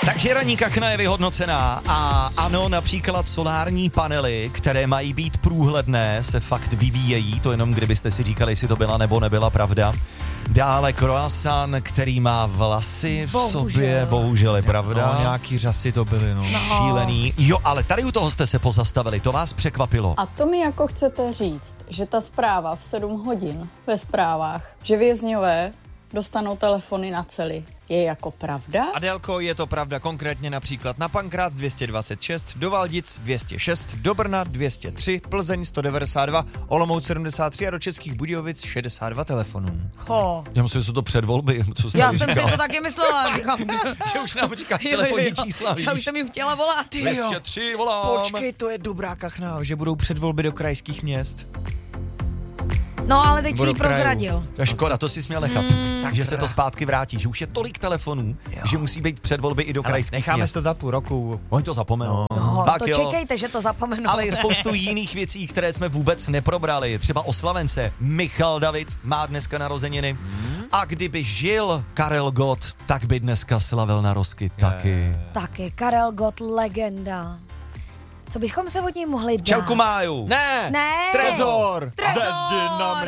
Takže ranní kachna je vyhodnocená a ano, například solární panely, které mají být průhledné, se fakt vyvíjejí, to jenom kdybyste si říkali, jestli to byla nebo nebyla pravda. Dále croissant, který má vlasy v sobě, bohužel je pravda. No, nějaký řasy to byly, no. Šílený. Jo, ale tady u toho jste se pozastavili, to vás překvapilo. A to mi jako chcete říct, že ta zpráva v 7 hodin ve zprávách, že vězňové dostanou telefony na cely, je jako pravda? Adélko, je to pravda, konkrétně například na Pankrác 226, do Valdic 206, do Brna 203, Plzeň 192, Olomouc 73 a do Českých Budějovic 62 telefonů. Já myslím, že jsou to předvolby. Já jsem si to taky myslela, říkám. Že už nám říkáš telefonní čísla, víš. Já už jsem jim chtěla volat. 203 volám. Počkej, to je dobrá kachna, že budou předvolby do krajských měst. No, ale teď si Budu ji prozradil. To je škoda, to si směl nechat. Takže se to zpátky vrátí, že už je tolik telefonů, že musí být předvolby i do krajských Necháme měst. to za půl roku. Oni to zapomenou. No, Tak to jo. čekejte, že to zapomenu. Ale je spoustu jiných věcí, které jsme vůbec neprobrali. Třeba oslavence. Michal David má dneska narozeniny. A kdyby žil Karel Gott, tak by dneska slavil na Rosky taky. Taky, Karel Gott, legenda. Co bychom se od něj mohli dát? Čauku Máju. Ne! Ne! Trezor! Trezor! Ze zdi na